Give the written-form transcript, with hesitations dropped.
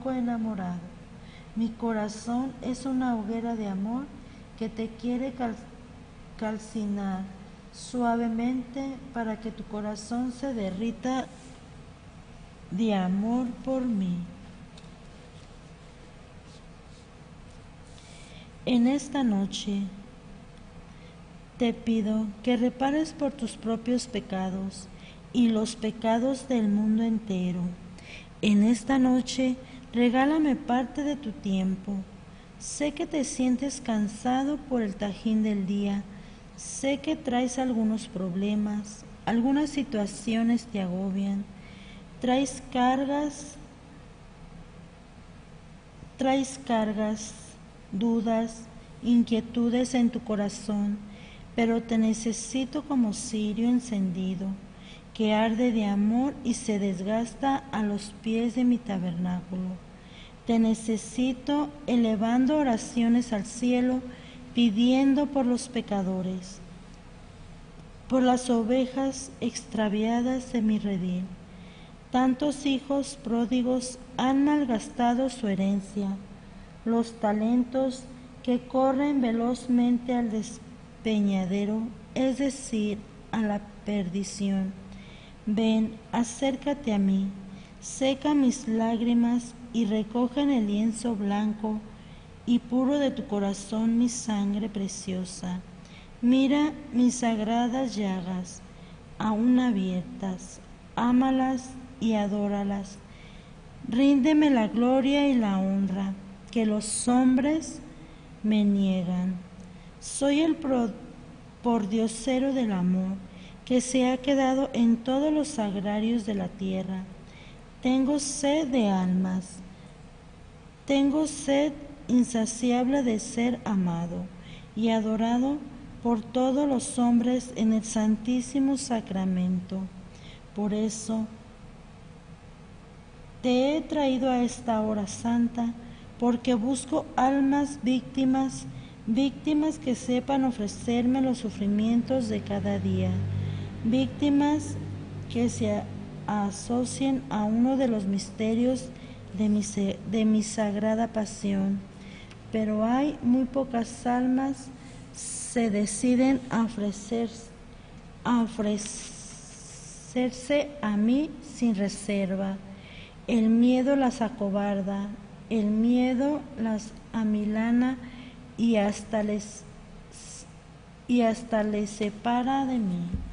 loco enamorado. Mi corazón es una hoguera de amor que te quiere calcinar suavemente para que tu corazón se derrita de amor por mí. En esta noche te pido que repares por tus propios pecados y los pecados del mundo entero. En esta noche regálame parte de tu tiempo. Sé que te sientes cansado por el trajín del día. Sé que traes algunos problemas, algunas situaciones te agobian. Traes cargas, dudas, inquietudes en tu corazón, pero te necesito como cirio encendido, que arde de amor y se desgasta a los pies de mi tabernáculo. Te necesito elevando oraciones al cielo, pidiendo por los pecadores, por las ovejas extraviadas de mi redil. Tantos hijos pródigos han malgastado su herencia, los talentos que corren velozmente al despeñadero, es decir, a la perdición. Ven, acércate a mí, seca mis lágrimas y recoge en el lienzo blanco y puro de tu corazón mi sangre preciosa. Mira mis sagradas llagas, aún abiertas, ámalas y adóralas. Ríndeme la gloria y la honra que los hombres me niegan. Soy el pordiosero del amor que se ha quedado en todos los sagrarios de la tierra. Tengo sed de almas, tengo sed insaciable de ser amado y adorado por todos los hombres en el santísimo sacramento. Por eso te he traído a esta hora santa, porque busco almas víctimas que sepan ofrecerme los sufrimientos de cada día, víctimas que se asocien a uno de los misterios de mi sagrada pasión. Pero hay muy pocas almas se deciden a ofrecerse a mí sin reserva. El miedo las acobarda, el miedo las amilana y hasta les separa de mí.